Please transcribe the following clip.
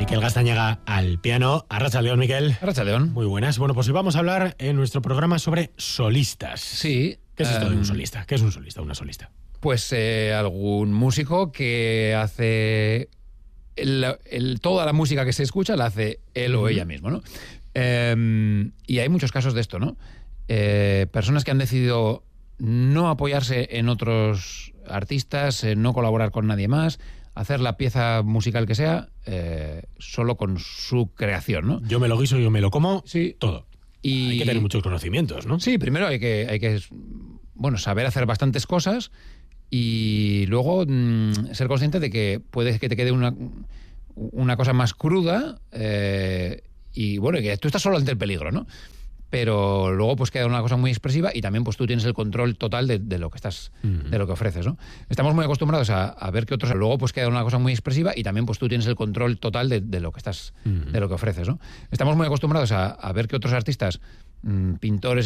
Miquel Gastañaga al piano. Arratsaldeon, Miquel. Arratsaldeon. Muy buenas. Bueno, pues hoy vamos a hablar en nuestro programa sobre solistas. Sí. ¿Qué es esto de un solista? ¿Qué es un solista, una solista? Pues algún músico que hace toda la música que se escucha la hace él o ella mismo, ¿no? Y hay muchos casos de esto, ¿no? Personas que han decidido no apoyarse en otros artistas, no colaborar con nadie más, hacer la pieza musical que sea solo con su creación, ¿no? Yo me lo guiso, yo me lo como, sí. Todo. Y hay que tener muchos conocimientos, ¿no? Sí, primero hay que saber hacer bastantes cosas y luego ser consciente de que puede que te quede una cosa más cruda y bueno, que tú estás solo ante el peligro, ¿no? Pero luego pues queda una cosa muy expresiva y también pues tú tienes el control total de lo que estás de lo que ofreces, ¿no? Estamos muy acostumbrados a ver que otros, luego pues queda una cosa muy expresiva y también pues tú tienes el control total de lo que estás de lo que ofreces, ¿no? Estamos muy acostumbrados a ver que otros artistas, pintores,